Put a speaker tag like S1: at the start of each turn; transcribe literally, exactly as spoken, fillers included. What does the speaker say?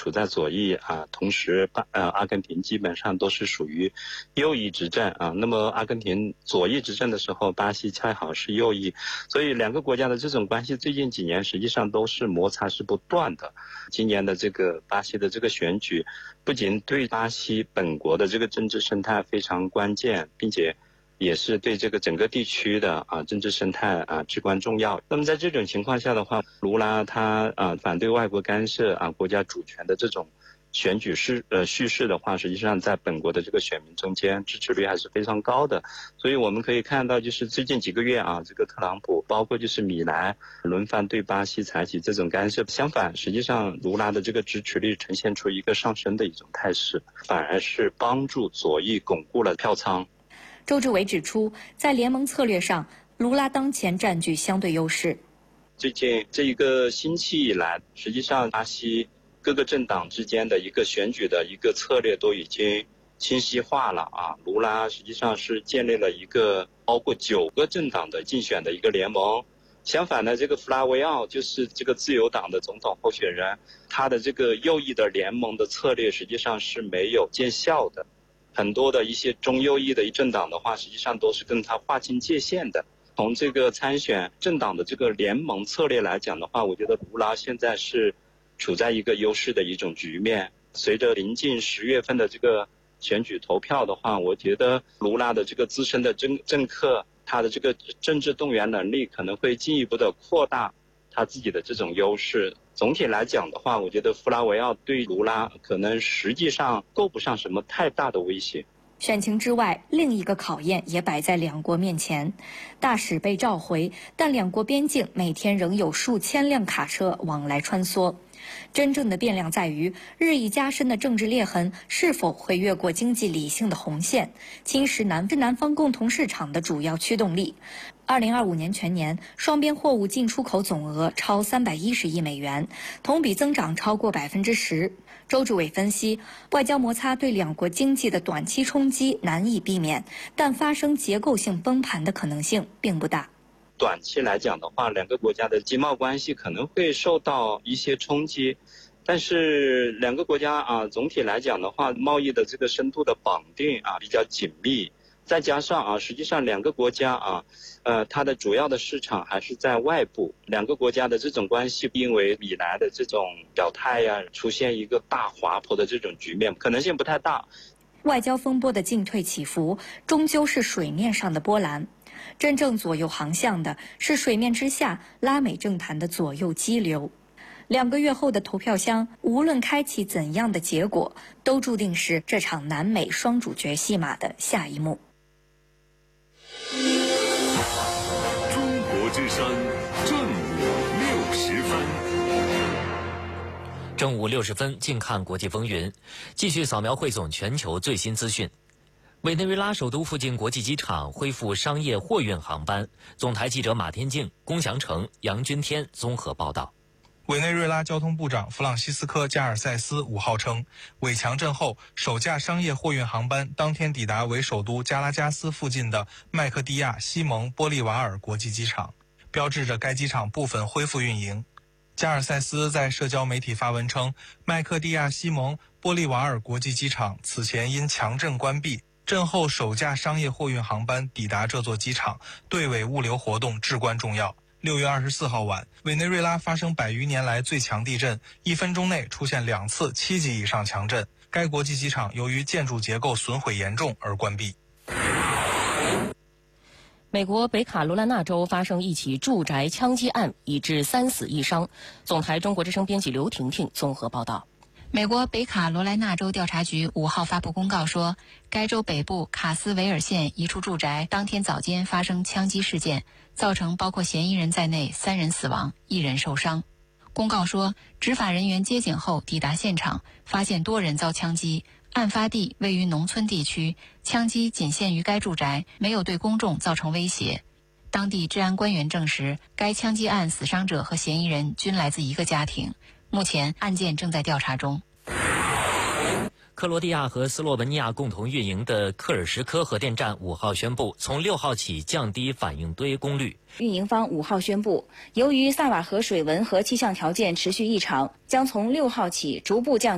S1: 处在左翼啊，同时呃阿根廷基本上都是属于右翼执政啊。那么阿根廷左翼执政的时候，巴西恰好是右翼，所以两个国家的这种关系最近几年实际上都是摩擦是不断的。今年的这个巴西的这个选举，不仅对巴西本国的这个政治生态非常关键，并且也是对这个整个地区的啊政治生态啊至关重要。那么在这种情况下的话，卢拉他啊反对外国干涉啊国家主权的这种选举是呃叙事的话，实际上在本国的这个选民中间支持率还是非常高的。所以我们可以看到，就是最近几个月啊，这个特朗普包括就是米莱轮番对巴西采取这种干涉，相反，实际上卢拉的这个支持率呈现出一个上升的一种态势，反而是帮助左翼巩固了票仓。
S2: 周志伟指出，在联盟策略上，卢拉当前占据相对优势。
S1: 最近这一个星期以来，实际上巴西各个政党之间的一个选举的一个策略都已经清晰化了啊。卢拉实际上是建立了一个包括九个政党的竞选的一个联盟。相反呢，这个弗拉维奥就是这个自由党的总统候选人，他的这个右翼的联盟的策略实际上是没有见效的。很多的一些中右翼的政党的话，实际上都是跟他划清界限的。从这个参选政党的这个联盟策略来讲的话，我觉得卢拉现在是处在一个优势的一种局面。随着临近十月份的这个选举投票的话，我觉得卢拉的这个资深的政政客，他的这个政治动员能力可能会进一步的扩大他自己的这种优势。总体来讲的话，我觉得弗拉维奥对卢拉可能实际上够不上什么太大的威胁。
S2: 选情之外，另一个考验也摆在两国面前。大使被召回，但两国边境每天仍有数千辆卡车往来穿梭。真正的变量在于，日益加深的政治裂痕是否会越过经济理性的红线，侵蚀南是南方共同市场的主要驱动力。二零二五年全年，双边货物进出口总额超三百一十亿美元，同比增长超过百分之十。周志伟分析，外交摩擦对两国经济的短期冲击难以避免，但发生结构性崩盘的可能性并不大。
S1: 短期来讲的话，两个国家的经贸关系可能会受到一些冲击，但是两个国家啊，总体来讲的话，贸易的这个深度的绑定啊比较紧密，再加上啊，实际上两个国家啊，呃，它的主要的市场还是在外部，两个国家的这种关系，因为米莱的这种表态呀、啊，出现一个大滑坡的这种局面，可能性不太大。
S2: 外交风波的进退起伏，终究是水面上的波澜。真正左右航向的是水面之下拉美政坛的左右激流。两个月后的投票箱，无论开启怎样的结果，都注定是这场南美双主角戏码的下一幕。
S3: 中国之声，正午六十分。
S4: 正午六十分，静看国际风云，继续扫描汇总全球最新资讯。委内瑞拉首都附近国际机场恢复商业货运航班。总台记者马天静、龚祥成、杨军天综合报道。
S5: 委内瑞拉交通部长弗朗西斯科·加尔塞斯五号称，伪强震后，首架商业货运航班当天抵达为首都加拉加斯附近的麦克蒂亚西蒙波利瓦尔国际机场，标志着该机场部分恢复运营。加尔塞斯在社交媒体发文称，麦克蒂亚西蒙波利瓦尔国际机场此前因强震关闭，震后首架商业货运航班抵达这座机场，对委物流活动至关重要。六月二十四号晚，委内瑞拉发生百余年来最强地震，一分钟内出现两次七级以上强震。该国际机场由于建筑结构损毁严重而关闭。
S6: 美国北卡罗来纳州发生一起住宅枪击案，已致三死一伤。总台中国之声编辑刘婷婷综合报道。
S7: 美国北卡罗来纳州调查局五号发布公告说，该州北部卡斯维尔县一处住宅当天早间发生枪击事件，造成包括嫌疑人在内三人死亡，一人受伤。公告说，执法人员接警后抵达现场，发现多人遭枪击，案发地位于农村地区，枪击仅限于该住宅，没有对公众造成威胁。当地治安官员证实，该枪击案死伤者和嫌疑人均来自一个家庭。目前案件正在调查中。
S4: 克罗地亚和斯洛文尼亚共同运营的克尔什科核电站五号宣布，从六号起降低反应堆功率。
S8: 运营方五号宣布，由于萨瓦河水文和气象条件持续异常，将从六号起逐步降